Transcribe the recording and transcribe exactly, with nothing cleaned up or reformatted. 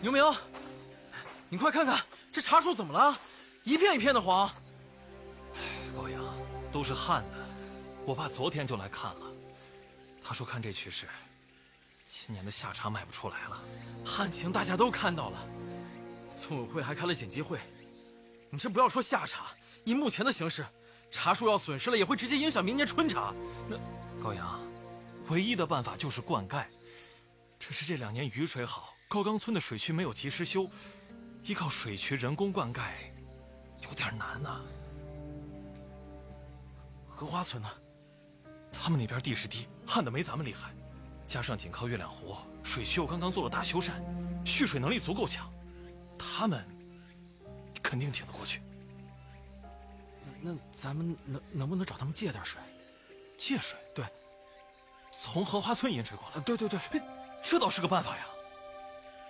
刘明，你快看看这茶树怎么了？一片一片的黄。 高阳，都是旱的。我爸昨天就来看了，他说看这趋势，今年的夏茶卖不出来了。 旱情大家都看到了，村委会还开了紧急会。你这不要说夏茶，以目前的形势，茶树要损失了，也会直接影响明年春茶。那高阳，唯一的办法就是灌溉。只是这两年雨水好，高岗村的水渠没有及时修，依靠水渠人工灌溉有点难呐、啊。 荷花村呢？ 他们那边地势低，旱的没咱们厉害，加上紧靠月亮湖，水渠又刚刚做了大修缮，蓄水能力足够强，他们肯定挺得过去。 那咱们能能不能找他们借点水？ 借水？ 对， 从荷花村引水过来。 对对对， 这倒是个办法呀。